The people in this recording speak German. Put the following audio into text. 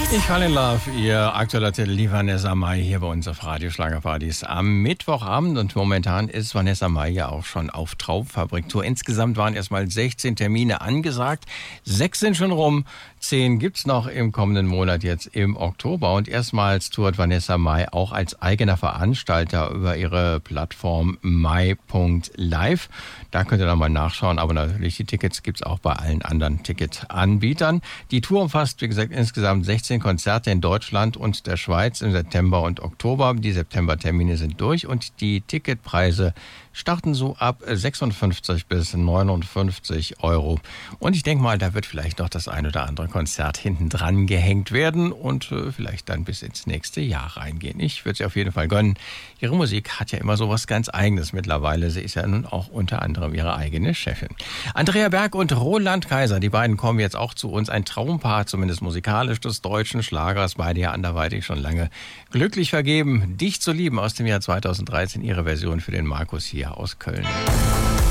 Ich fall in love, ihr aktueller Titel, die Vanessa Mai hier bei uns auf Radio Schlagerpartys am Mittwochabend. Und momentan ist Vanessa Mai ja auch schon auf Traumfabriktour. Insgesamt waren erstmal 16 Termine angesagt. 6 sind schon rum, 10 gibt's noch im kommenden Monat jetzt im Oktober. Und erstmals tourt Vanessa Mai auch als eigener Veranstalter über ihre Plattform mai.live. Da könnt ihr dann mal nachschauen, aber natürlich die Tickets gibt's auch bei allen anderen Ticketanbietern. Die Tour umfasst, wie gesagt, insgesamt 16 Konzerte in Deutschland und der Schweiz im September und Oktober. Die Septembertermine sind durch und die Ticketpreise starten so ab 56 bis 59 Euro. Und ich denke mal, da wird vielleicht noch das ein oder andere Konzert hinten dran gehängt werden und vielleicht dann bis ins nächste Jahr reingehen. Ich würde sie auf jeden Fall gönnen. Ihre Musik hat ja immer so was ganz Eigenes mittlerweile. Sie ist ja nun auch unter anderem ihre eigene Chefin. Andrea Berg und Roland Kaiser, die beiden kommen jetzt auch zu uns. Ein Traumpaar, zumindest musikalisch, des deutschen Schlagers. Beide ja anderweitig schon lange glücklich vergeben. Dich zu lieben aus dem Jahr 2013, ihre Version für den Markus hier aus Köln.